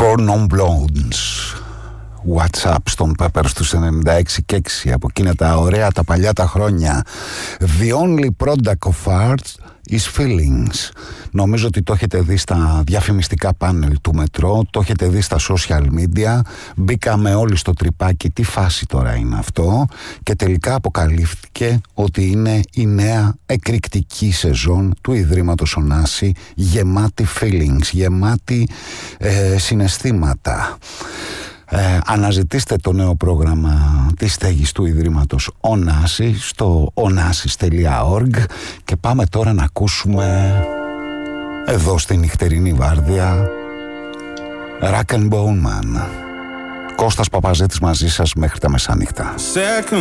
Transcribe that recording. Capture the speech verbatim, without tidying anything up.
Four Non Blondes, What's Up στον Peppers στους ενενήντα έξι και έξι, από εκείνα τα ωραία τα παλιά τα χρόνια. The only product of art is feelings. Νομίζω ότι το έχετε δει στα διαφημιστικά πάνελ του μετρό, το έχετε δει στα social media. Μπήκαμε όλοι στο τρυπάκι, τι φάση τώρα είναι αυτό, και τελικά αποκαλύφθηκε ότι είναι η νέα εκρηκτική σεζόν του Ιδρύματος Ωνάση, γεμάτη feelings, γεμάτη ε, συναισθήματα. Ε, αναζητήστε το νέο πρόγραμμα της στέγης του Ιδρύματος Ωνάση στο onassis τελεία org και πάμε τώρα να ακούσουμε εδώ στη νυχτερινή βάρδια Rock and Bone Man. Κώστας Παπαζέτης μαζί σας μέχρι τα μεσάνυχτα. Second